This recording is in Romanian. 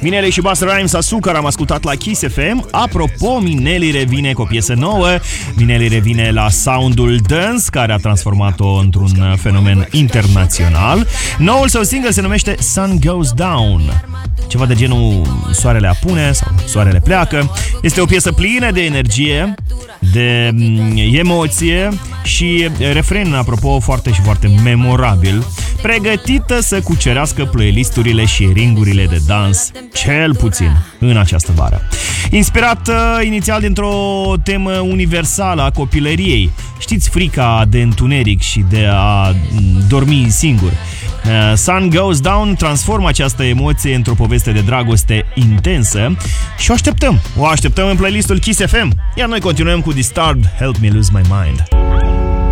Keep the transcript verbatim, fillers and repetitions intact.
Mineli și Busta Rhymes, Asucar, am ascultat la Kiss F M. Apropo, Mineli revine cu o piesă nouă. Mineli revine la soundul dance, care a transformat-o într-un fenomen internațional. Noul său single se numește Sun Goes Down, ceva de genul soarele apune sau soarele pleacă. Este o piesă plină de energie, de emoție și refren, apropo, foarte și foarte memorabil, pregătită să cucerească playlisturile și ringurile de dans, cel puțin în această vară. Inspirat uh, inițial dintr-o temă universală a copilăriei, știți, frica de întuneric și de a dormi singur. Uh, Sun Goes Down transformă această emoție într-o poveste de dragoste intensă și o așteptăm. O așteptăm în playlistul Kiss F M, iar noi continuăm cu Disturbed, Help Me Lose My Mind.